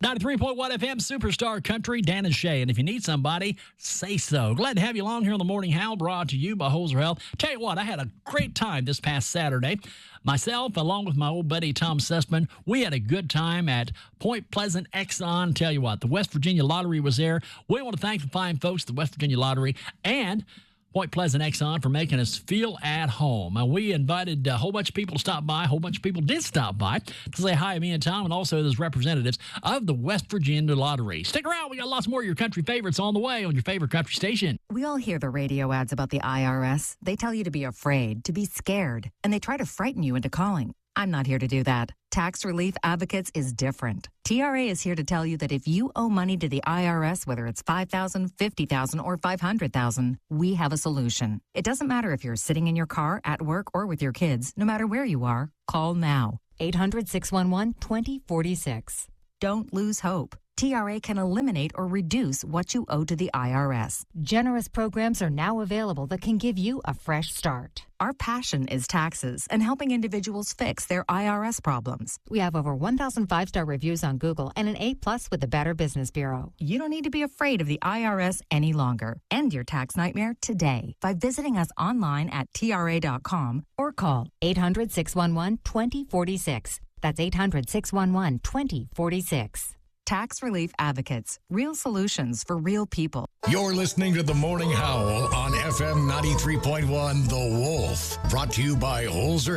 93.1 FM Superstar Country, Dan and Shay. And if you need somebody, say so. Glad to have you along here on the Morning Howl, brought to you by Holzer Health. Tell you what, I had a great time this past Saturday. Myself, along with my old buddy Tom Sussman, we had a good time at Point Pleasant Exxon. Tell you what, the West Virginia Lottery was there. We want to thank the fine folks at the West Virginia Lottery and Point Pleasant Exxon for making us feel at home. We invited a whole bunch of people to stop by. A whole bunch of people did stop by to say hi to me and Tom, and also those representatives of the West Virginia Lottery. Stick around. We got lots more of your country favorites on the way on your favorite country station. We all hear the radio ads about the IRS. They tell you to be afraid, to be scared, and they try to frighten you into calling. I'm not here to do that. Tax Relief Advocates is different. TRA is here to tell you that if you owe money to the IRS, whether it's $5,000, $50,000, or $500,000, we have a solution. It doesn't matter if you're sitting in your car, at work, or with your kids. No matter where you are, call now. 800-611-2046. Don't lose hope. TRA can eliminate or reduce what you owe to the IRS. Generous programs are now available that can give you a fresh start. Our passion is taxes and helping individuals fix their IRS problems. We have over 1,000 five-star reviews on Google and an A+ with the Better Business Bureau. You don't need to be afraid of the IRS any longer. End your tax nightmare today by visiting us online at TRA.com or call 800-611-2046. That's 800-611-2046. Tax Relief Advocates. Real solutions for real people. You're listening to The Morning Howl on FM 93.1 The Wolf. Brought to you by Holzer.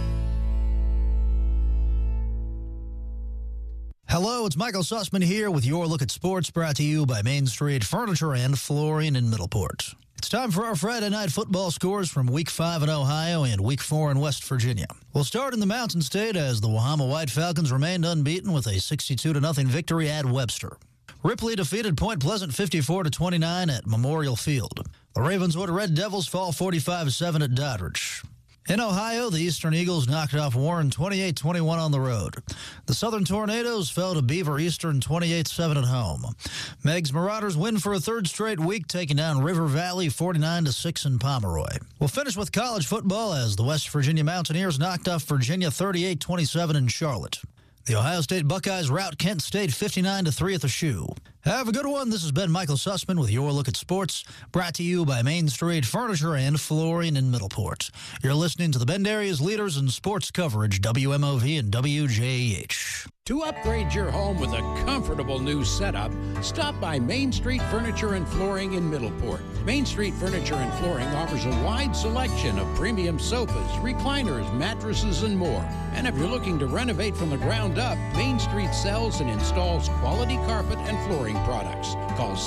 Hello, it's Michael Sussman here with your look at sports, brought to you by Main Street Furniture and Flooring in Middleport. It's time for our Friday night football scores from Week 5 in Ohio and Week 4 in West Virginia. We'll start in the Mountain State as the Wahama White Falcons remained unbeaten with a 62-0 victory at Webster. Ripley defeated Point Pleasant 54-29 at Memorial Field. The Ravenswood Red Devils fall 45-7 at Doddridge. In Ohio, the Eastern Eagles knocked off Warren 28-21 on the road. The Southern Tornadoes fell to Beaver Eastern 28-7 at home. Meigs Marauders win for a third straight week, taking down River Valley 49-6 in Pomeroy. We'll finish with college football as the West Virginia Mountaineers knocked off Virginia 38-27 in Charlotte. The Ohio State Buckeyes rout Kent State 59-3 at the Shoe. Have a good one. This has been Michael Sussman with your look at sports, brought to you by Main Street Furniture and Flooring in Middleport. You're listening to the Bend Area's leaders in sports coverage, WMOV and WJH. To upgrade your home with a comfortable new setup, stop by Main Street Furniture and Flooring in Middleport. Main Street Furniture and Flooring offers a wide selection of premium sofas, recliners, mattresses, and more. And if you're looking to renovate from the ground up, Main Street sells and installs quality carpet and flooring products. Call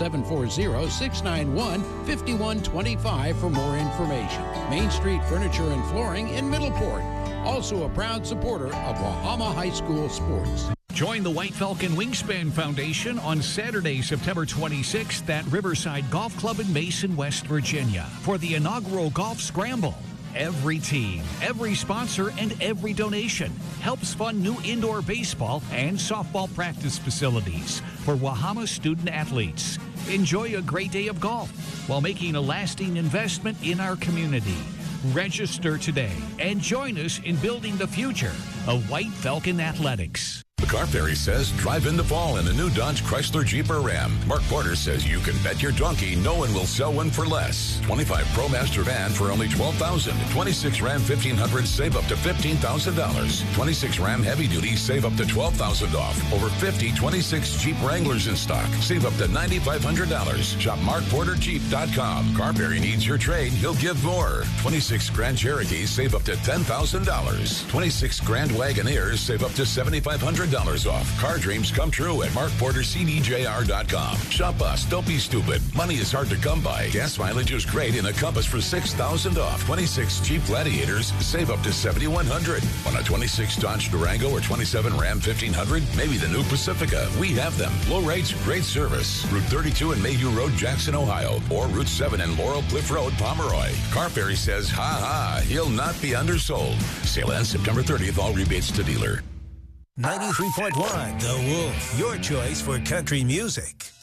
740-691-5125 for more information. Main Street Furniture and Flooring in Middleport. Also a proud supporter of Wahama High School sports. Join the White Falcon Wingspan Foundation on Saturday, September 26th at Riverside Golf Club in Mason, West Virginia for the inaugural Golf Scramble. Every team, every sponsor, and every donation helps fund new indoor baseball and softball practice facilities for Wahama student athletes. Enjoy a great day of golf while making a lasting investment in our community. Register today and join us in building the future of White Falcon Athletics. The Car Fairy says drive in the fall in the new Dodge Chrysler Jeep or Ram. Mark Porter says you can bet your donkey no one will sell one for less. 25 ProMaster van for only $12,000. 26 Ram 1500 save up to $15,000. 26 Ram Heavy Duty save up to $12,000 off. Over 50 26 Jeep Wranglers in stock. Save up to $9,500. Shop MarkPorterJeep.com. Car Fairy needs your trade. He'll give more. 26 Grand Cherokees save up to $10,000. 26 Grand Wagoneers save up to $7,500 off. Car dreams come true at MarkPorterCDJR.com. Shop us. Don't be stupid. Money is hard to come by. Gas mileage is great in a Compass for $6,000 off. 26 Jeep Gladiators save up to $7,100. On a 26 Dodge Durango or 27 Ram 1500, maybe the new Pacifica. We have them. Low rates, great service. Route 32 and Mayhew Road, Jackson, Ohio. Or Route 7 and Laurel Cliff Road, Pomeroy. Car Fairy says, ha ha, he'll not be undersold. Sale ends September 30th. All rebates to dealer. 93.1 The Wolf, your choice for country music.